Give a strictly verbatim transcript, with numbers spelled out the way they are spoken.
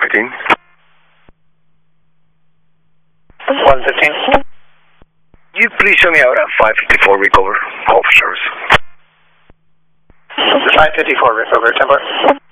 fifteen. one fifteen. You please show me out at five fifty-four recover. Call for service. five fifty-four recover, temper.